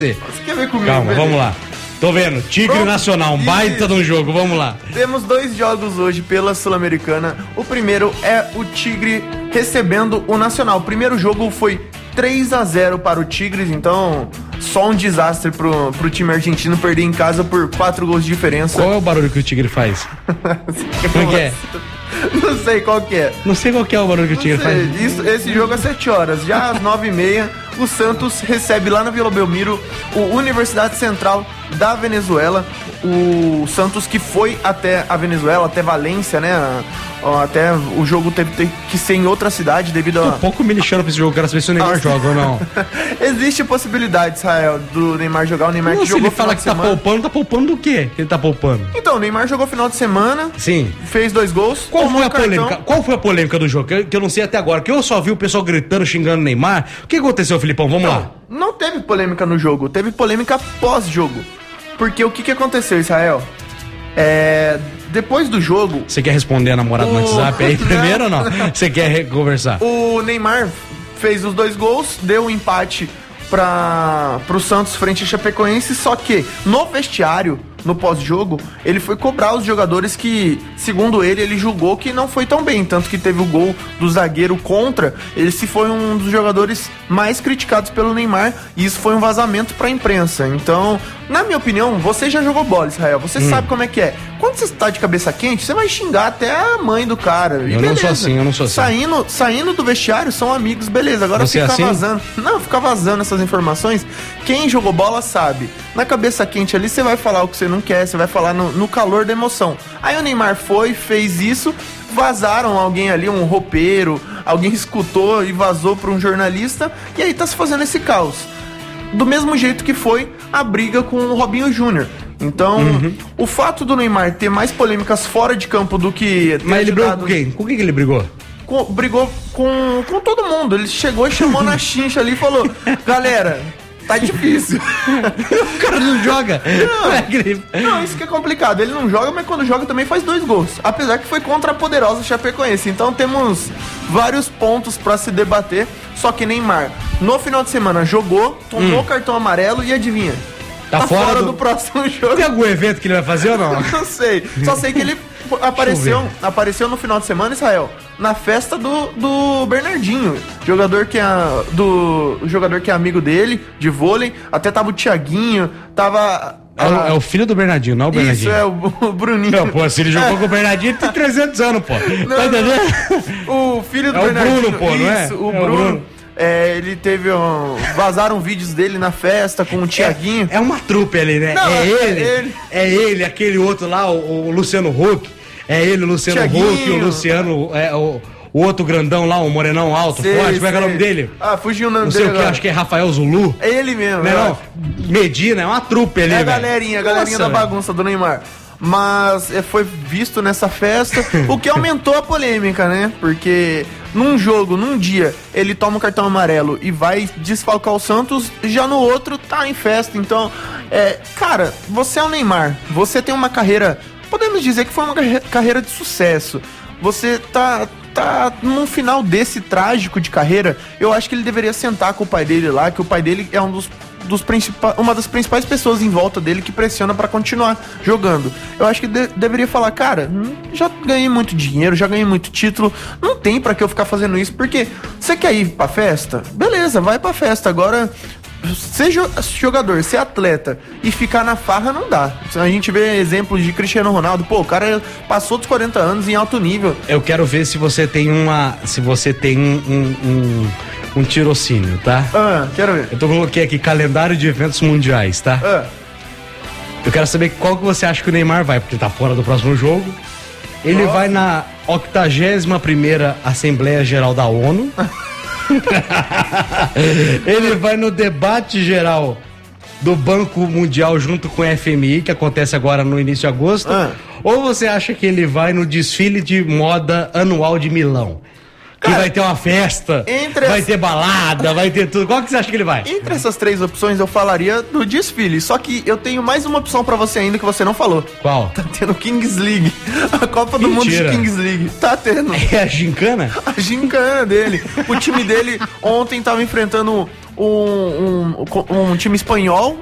Você quer ver comigo? Calma, vamos lá. Tô vendo, Tigre Nacional, um baita de um jogo, vamos lá. Temos 2 jogos hoje pela Sul-Americana. O primeiro é o Tigre recebendo o Nacional. O primeiro jogo foi 3-0 para o Tigres, então só um desastre pro time argentino perder em casa por 4 gols de diferença. Qual é o barulho que o Tigre faz? Como que é? Não sei qual que é. Não sei qual que é o barulho que o Tigre faz. Esse jogo é 7 horas. Já às 9h30, o Santos recebe lá na Vila Belmiro o Universidade Central da Venezuela. O Santos que foi até a Venezuela, até Valência, né? Até o jogo teve que ser em outra cidade devido a... Tô um pouco me lixando pra esse jogo, quero saber se o Neymar joga ou não. Existe possibilidade, Israel, do Neymar jogar. O Neymar que jogou ele fala que tá poupando do quê? Que ele tá poupando? Então, o Neymar jogou final de semana. Sim. Fez 2 gols. Qual foi a polêmica? Qual foi a polêmica do jogo? Que eu não sei até agora, que eu só vi o pessoal gritando, xingando o Neymar. O que aconteceu, Filipão? Vamos lá. Não teve polêmica no jogo, teve polêmica pós-jogo. Porque o que aconteceu, Israel? Depois do jogo... Você quer responder a namorada no WhatsApp aí primeiro ou não? Você quer conversar? O Neymar fez os 2 gols, deu um empate pro Santos frente a Chapecoense, só que no vestiário, no pós-jogo, ele foi cobrar os jogadores que, segundo ele julgou que não foi tão bem, tanto que teve o gol do zagueiro contra, esse foi um dos jogadores mais criticados pelo Neymar, e isso foi um vazamento pra imprensa. Então, na minha opinião, você já jogou bola, Israel, você sabe como é que é. Quando você tá de cabeça quente, você vai xingar até a mãe do cara. Eu não sou assim. Saindo do vestiário, são amigos, beleza. Agora você fica assim? vazando. Não, fica vazando essas informações. Quem jogou bola sabe. Na cabeça quente ali, você vai falar o que você não quer, você vai falar no calor da emoção. Aí o Neymar fez isso, vazaram alguém ali, um roupeiro, alguém escutou e vazou para um jornalista, e aí tá se fazendo esse caos. Do mesmo jeito que foi a briga com o Robinho Júnior. Então, o fato do Neymar ter mais polêmicas fora de campo do que... Mas ele brigou com quem? Com quem que ele brigou? Brigou com todo mundo. Ele chegou e chamou na chincha ali e falou: galera, tá difícil. O cara não joga. Não, isso que é complicado. Ele não joga, mas quando joga também faz 2 gols. Apesar que foi contra a poderosa Chapecoense. Então temos vários pontos pra se debater. Só que Neymar, no final de semana, jogou, tomou cartão amarelo e adivinha? Tá fora do próximo jogo. Tem algum evento que ele vai fazer ou não? Não sei. Só sei que ele apareceu no final de semana, Israel, na festa do Bernardinho, jogador que é amigo dele, de vôlei. Até tava o Thiaguinho, tava... É o filho do Bernardinho, não o Bernardinho. Isso, é o Bruninho. Não, pô, se ele jogou com o Bernardinho, ele tem 300 anos, pô. Não, tá entendendo? O filho do Bernardinho. O Bruno, pô, não é? Isso, o Bruno. Ele teve vazaram vídeos dele na festa com o Thiaguinho. É uma trupe ali, né? Não, é ele, aquele outro lá, o Luciano Huck. É ele, o Luciano Huck, o Luciano, o outro grandão lá, o morenão alto, forte, como é que é o nome dele? Fugiu o nome dele. Não sei o que, acho que é Rafael Zulu. É ele mesmo. Não, Medina, é uma trupe ali, velho. É a galerinha da bagunça do Neymar. Mas foi visto nessa festa, o que aumentou a polêmica, né? Porque num jogo, num dia, ele toma o cartão amarelo e vai desfalcar o Santos, já no outro tá em festa. Então, cara, você é o Neymar, você tem uma carreira, podemos dizer que foi uma carreira de sucesso. Você tá num final desse trágico de carreira. Eu acho que ele deveria sentar com o pai dele lá, que o pai dele é uma das principais pessoas em volta dele que pressiona pra continuar jogando. Eu acho que deveria falar: cara, já ganhei muito dinheiro, já ganhei muito título, não tem pra que eu ficar fazendo isso, porque você quer ir pra festa? Beleza, vai pra festa. Agora, ser jogador, ser atleta e ficar na farra não dá. A gente vê exemplos de Cristiano Ronaldo, pô, o cara passou dos 40 anos em alto nível. Eu quero ver se você tem um tirocínio, tá? Quero ver. Eu coloquei aqui calendário de eventos mundiais, tá? Eu quero saber qual que você acha que o Neymar vai, porque tá fora do próximo jogo. Ele vai na 81ª Assembleia Geral da ONU. Ele vai no debate geral do Banco Mundial junto com o FMI, que acontece agora no início de agosto. Ou você acha que ele vai no desfile de moda anual de Milão? Cara, que vai ter uma festa, vai ter balada, vai ter tudo. Qual que você acha que ele vai? Entre essas 3 opções eu falaria do desfile. Só que eu tenho mais uma opção pra você ainda que você não falou. Qual? Tá tendo Kings League. A Copa do Mundo de Kings League. Tá tendo. É a gincana? A gincana dele. O time dele ontem tava enfrentando um time espanhol